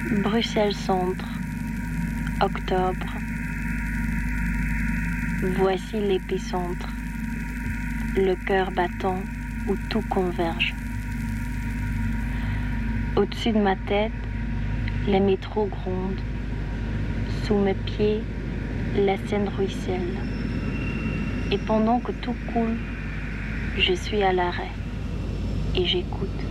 Bruxelles Centre, octobre. Voici l'épicentre, le cœur battant où tout converge. Au-dessus de ma tête, les métros grondent. Sous mes pieds, la Seine ruisselle. Et pendant que tout coule, je suis à l'arrêt et j'écoute.